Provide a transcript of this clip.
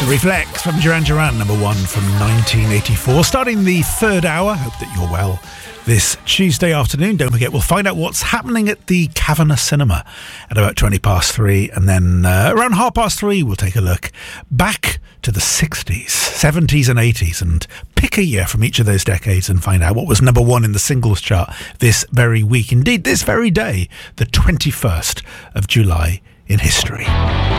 Reflex from Duran Duran, number one from 1984. Starting the third hour. Hope that you're well this Tuesday afternoon. Don't forget, we'll find out what's happening at the Kavanagh Cinema at about 3:20. And then around 3:30, we'll take a look back to the 60s, 70s and 80s and pick a year from each of those decades and find out what was number one in the singles chart this very week. Indeed, this very day, the 21st of July in history.